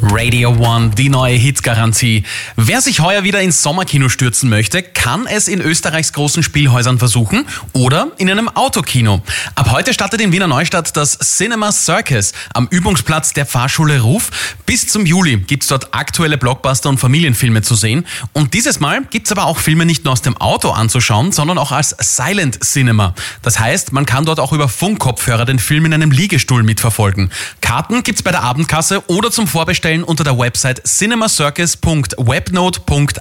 Radio One, die neue Hitgarantie. Wer sich heuer wieder ins Sommerkino stürzen möchte, kann es in Österreichs großen Spielhäusern versuchen oder in einem Autokino. Ab heute startet in Wiener Neustadt das Cinema Circus am Übungsplatz der Fahrschule Ruf. Bis zum Juli gibt's dort aktuelle Blockbuster und Familienfilme zu sehen. Und dieses Mal gibt's aber auch Filme nicht nur aus dem Auto anzuschauen, sondern auch als Silent Cinema. Das heißt, man kann dort auch über Funkkopfhörer den Film in einem Liegestuhl mitverfolgen. Karten gibt's bei der Abendkasse oder zum Vorbestellen unter der Website cinemacircus.webnote.at.